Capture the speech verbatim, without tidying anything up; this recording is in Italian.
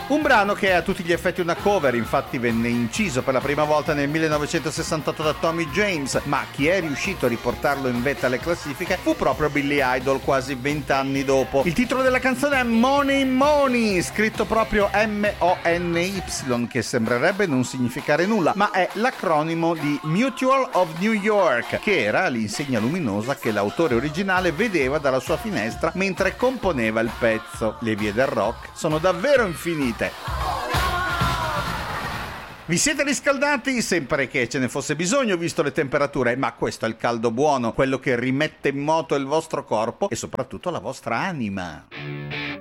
Un brano che è a tutti gli effetti una cover, infatti venne inciso per la prima volta nel millenovecentosessantotto da Tommy James, ma chi è riuscito a riportarlo in vetta alle classifiche fu proprio Billy Idol quasi vent'anni dopo. Il titolo della canzone è Money Money, scritto proprio M O N Y, che sembrerebbe non significare nulla, ma è l'acronimo di Mutual of New York, che era l'insegna luminosa che l'autore originale vedeva dalla sua finestra mentre componeva il pezzo. Le vie del rock sono davvero infinite. Vi siete riscaldati? Sempre che ce ne fosse bisogno visto le temperature, ma questo è il caldo buono, quello che rimette in moto il vostro corpo e soprattutto la vostra anima.